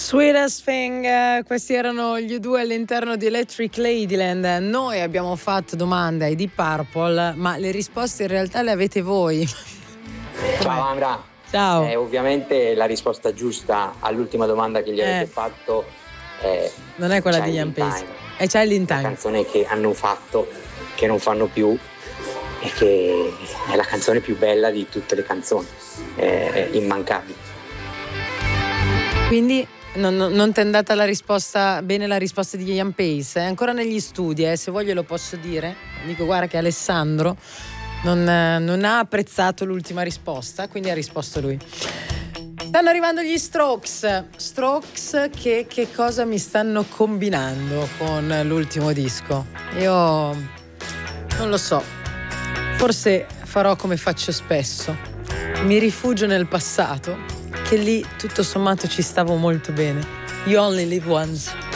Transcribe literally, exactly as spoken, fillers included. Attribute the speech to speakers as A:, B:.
A: Sweetest Thing, eh, questi erano gli U due all'interno di Electric Ladyland. Noi abbiamo fatto domande ai Deep Purple, ma le risposte in realtà le avete voi.
B: Ciao Andra.
A: Ciao.
B: Eh, ovviamente la risposta giusta all'ultima domanda che gli avete
A: Eh.
B: fatto è
A: Non è quella di
B: Child
A: Ian
B: in
A: Pace.
B: Time.
A: È Child in
B: Una
A: Time.
B: canzone che hanno fatto, che non fanno più e che è la canzone più bella di tutte le canzoni, è immancabile.
A: Quindi non, non, non ti è andata la risposta bene, la risposta di Ian Pace. È ancora negli studi, eh, se voglio lo posso dire. Dico, guarda che Alessandro non, non ha apprezzato l'ultima risposta, quindi ha risposto lui. Stanno arrivando gli Strokes. Strokes che, che cosa mi stanno combinando con l'ultimo disco? Io non lo so. Forse farò come faccio spesso. Mi rifugio nel passato, che lì tutto sommato ci stavo molto bene. You only live once.